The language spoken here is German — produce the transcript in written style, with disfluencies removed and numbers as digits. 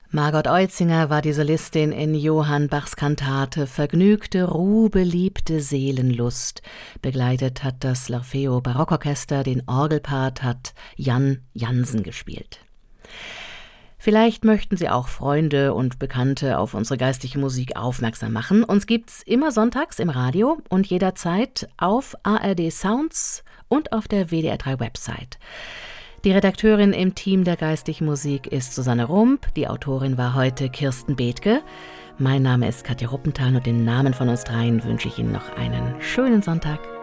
Margot Oetzinger war die Solistin in Johann Bachs Kantate Vergnügte, ruhbeliebte Seelenlust. Begleitet hat das L'Orfeo Barockorchester, den Orgelpart hat Jan Jansen gespielt. Vielleicht möchten Sie auch Freunde und Bekannte auf unsere geistliche Musik aufmerksam machen. Uns gibt's immer sonntags im Radio und jederzeit auf ARD Sounds und auf der WDR3 Website. Die Redakteurin im Team der geistlichen Musik ist Susanne Rump, die Autorin war heute Kirsten Bethke. Mein Name ist Katja Ruppenthal und im Namen von uns dreien wünsche ich Ihnen noch einen schönen Sonntag.